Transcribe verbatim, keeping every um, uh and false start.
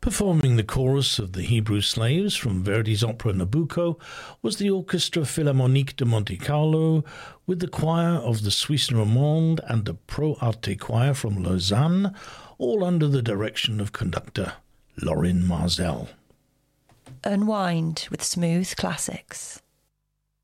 Performing the chorus of the Hebrew Slaves from Verdi's opera Nabucco was the Orchestra Philharmonique de Monte Carlo, with the choir of the Suisse Romande and the Pro Arte choir from Lausanne, all under the direction of conductor Lorin Maazel. Unwind with smooth classics.